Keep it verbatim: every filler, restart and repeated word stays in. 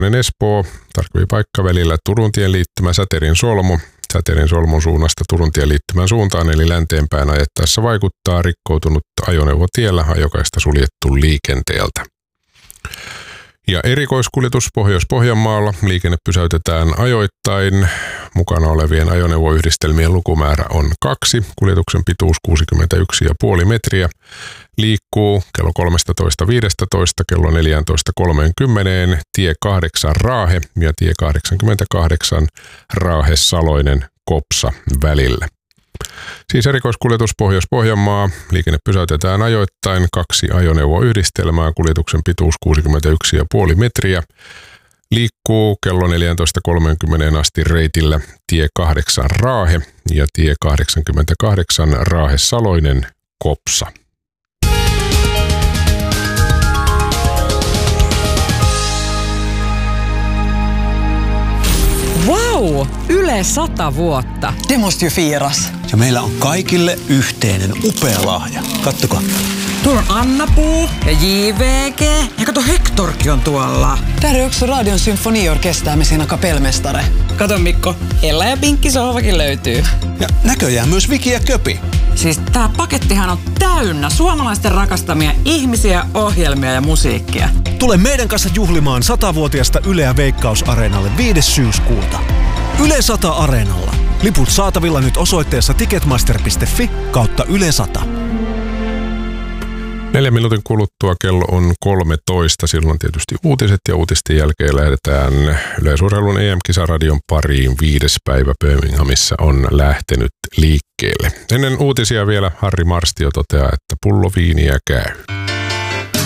Espoo, tarkempi paikka välillä Turuntien liittymä Säterin solmu. Säterin solmun suunnasta Turuntien liittymän suuntaan eli länteenpäin ajettaessa vaikuttaa rikkoutunut ajoneuvo tiellä, ajokaista suljettu liikenteeltä. Ja erikoiskuljetus Pohjois-Pohjanmaalla. Liikenne pysäytetään ajoittain. Mukana olevien ajoneuvoyhdistelmien lukumäärä on kaksi. Kuljetuksen pituus kuusikymmentäyksi pilkku viisi metriä. Liikkuu kello kolmetoista viisitoista kello neljätoista kolmekymmentä tie kahdeksan Raahe ja tie kahdeksankymmentäkahdeksan Raahe-Saloinen Kopsa välillä. Siis erikoiskuljetus Pohjois-Pohjanmaa. Liikenne pysäytetään ajoittain. Kaksi ajoneuvoyhdistelmää. Kuljetuksen pituus kuusikymmentäyksi pilkku viisi metriä. Liikkuu kello neljätoista kolmekymmentä asti reitillä tie kahdeksan Raahe ja tie kahdeksankymmentäkahdeksan Raahe-Saloinen Kopsa. Wow! Yle sata vuotta. Det måste ju firas. Ja meillä on kaikille yhteinen upea lahja. Kattokaa. Tuolla on Anna-Puu ja J V G. Ja kato, Hektorkin on tuolla. Där är också Radion symfoniorkester med sina kapellmästare. Kato Mikko, Ella ja Pinkki sohvakin löytyy. Ja näköjään myös Viki ja Köpi. Siis tää pakettihan on täynnä suomalaisten rakastamia ihmisiä, ohjelmia ja musiikkia. Tule meidän kanssa juhlimaan satavuotiasta Yleä Veikkaus-areenalle viides syyskuuta. Yle sata Areenalla. Liput saatavilla nyt osoitteessa ticketmaster piste fi kautta Yle sata. Neljän minuutin kuluttua kello on kolmetoista. Silloin tietysti uutiset ja uutisten jälkeen lähdetään yleisurheilun E M-kisaradion pariin. Viides päivä Birminghamissa on lähtenyt liikkeelle. Ennen uutisia vielä Harri Marstio toteaa, että pullo viiniä käy.